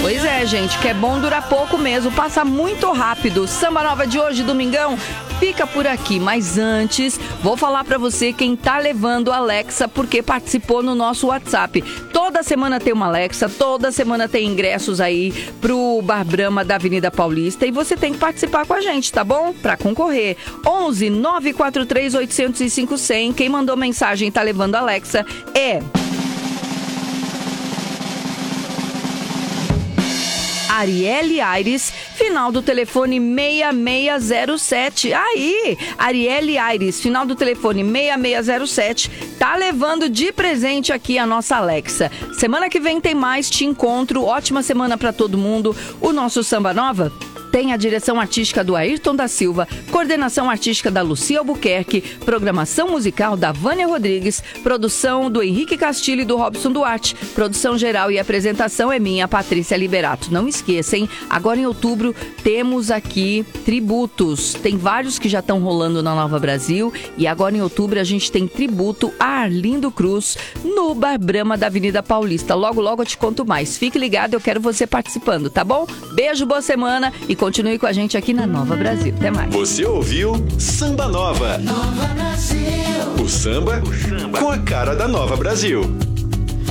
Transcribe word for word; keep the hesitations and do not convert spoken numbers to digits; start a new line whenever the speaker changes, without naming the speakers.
Pois é, gente, que é bom durar pouco mesmo, passa muito rápido. Samba Nova de hoje, domingão, fica por aqui. Mas antes, vou falar pra você quem tá levando a Alexa, porque participou no nosso WhatsApp. Toda semana tem uma Alexa, toda semana tem ingressos aí pro Bar Brahma da Avenida Paulista. E você tem que participar com a gente, tá bom? Pra concorrer. onze nove quatro três oito zero cinco zero zero. Quem mandou mensagem e tá levando a Alexa é... Arielle Aires, final do telefone seis seis zero sete. Aí, Arielle Aires, final do telefone seis seis zero sete, tá levando de presente aqui a nossa Alexa. Semana que vem tem mais, te encontro. Ótima semana pra todo mundo. O nosso Samba Nova tem a direção artística do Ayrton da Silva, coordenação artística da Lucia Albuquerque, programação musical da Vânia Rodrigues, produção do Henrique Castilho e do Robson Duarte, produção geral e apresentação é minha, Patrícia Liberato. Não esqueça, hein? Agora em outubro temos aqui tributos. Tem vários que já estão rolando na Nova Brasil e agora em outubro a gente tem tributo a Arlindo Cruz no Bar Brahma da Avenida Paulista. Logo, logo eu te conto mais. Fique ligado, eu quero você participando, tá bom? Beijo, boa semana e continue com a gente aqui na Nova Brasil. Até mais.
Você ouviu Samba Nova.
Nova Brasil.
O samba, o samba com a cara da Nova Brasil.